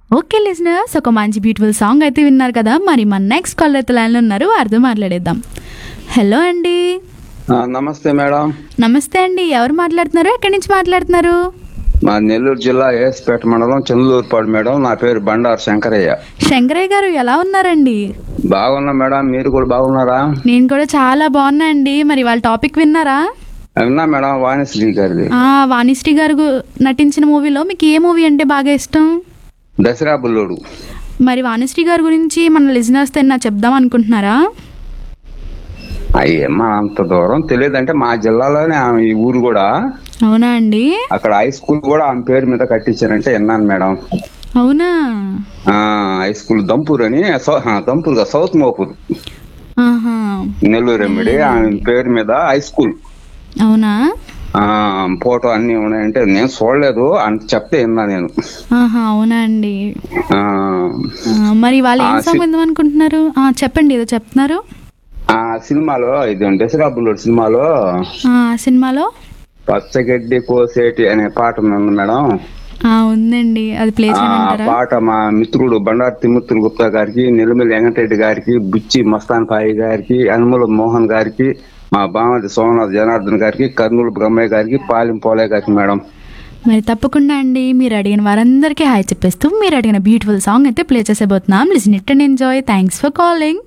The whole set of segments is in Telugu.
ఓకే లిజనర్స్, ఒక మంచి బ్యూటిఫుల్ సాంగ్ అయితే విన్నారు కదా. మరి మన నెక్స్ట్ కాలర్ అయితే లైన్లో ఉన్నారు, వారితో మాట్లాడేద్దాం. హలో అండి. నమస్తే మేడం. నమస్తే అండి, ఎవరు మాట్లాడుతున్నారు, ఎక్కడి నుంచి మాట్లాడుతున్నారు? మా నెల్లూరు జిల్లా ఏఎస్పేట మండలం చంద్రూరుపాడు మేడం. నా పేరు బండారు శంకరయ్య. శంకరయ్య గారు ఎలా ఉన్నారండి? బాగున్నా మేడం, మీరు కూడా బాగున్నారా? నేను కూడా చాలా బాగున్నా అండి. మరి వాళ్ళ టాపిక్ విన్నారా? విన్నా మేడం, వాణిశ్రీ గారిది. వాణిశ్రీ గారు నటించిన మూవీలో మీకు ఏ మూవీ అంటే బాగా ఇష్టం? దసరా బుల్లోడు. మరి వాణిశ్రీ గారి గురించి మన లిజనర్స్ తో చెప్దాం అనుకుంటున్నారా? అయ్యమ్మా అంత దూరం తెలియదంటే మా జిల్లాలోనే ఆమె ఈ ఊరు కూడా. అవునా అండి? అక్కడ హై స్కూల్ కూడా ఆమె పేరు మీద కట్టించారంటే విన్నాను మేడం. అవునా? హై స్కూల్ దంపూర్ అని, దంపూర్ సౌత్ మోపూర్, నెల్లూరు ఎమ్మిడి. ఆమె పేరు మీద హై స్కూల్. అవునా? ఫోటో అన్ని ఉన్నాయంటే నేను చూడలేదు అని చెప్తే విన్నా నేను. అవునా అండి? మరి వాళ్ళు ఏం సాంగ్ విందాం అనుకుంటున్నారు? చెప్పండి, ఏదో చెప్తున్నారు. సినిమాలో ఇది దసరా బుల్లోడు సినిమాలో పచ్చగడ్డి కోసేటి అనే పాట ఉంది మేడం. ఉందండి, అది ప్లే చేయమంటారా? పాట మా మిత్రుడు బండారు తిమ్మూర్తులు గుప్తా గారికి, నిలమిల్లి వెంకటరెడ్డి గారికి, బుచ్చి మస్తాన్ పాయి గారికి, అనుముల మోహన్ గారికి, మా బామది సోమనాథ్ జనార్దన్ గారికి, కర్నూలు బ్రహ్మయ్య గారికి, పాలెం పోలయ్య గారికి మేడం. మరి తప్పకుండా అండి, మీరు అడిగిన వారందరికీ హాయ్ చెప్పేస్తూ మీరు అడిగిన బ్యూటిఫుల్ సాంగ్ అయితే play చేసేబోతున్నాం. Listen it and enjoy. Thanks for calling.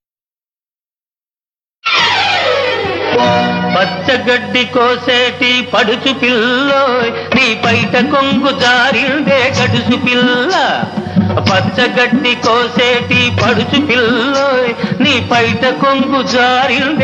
పచ్చగడ్డి కోసేటి పడుచు పిల్లో, నీ పైట కొంగు జారిందే గడుసు పిల్ల. పచ్చగడ్డి కోసేటి పడుచు పిల్లో, నీ పైట కొంగు జారిందే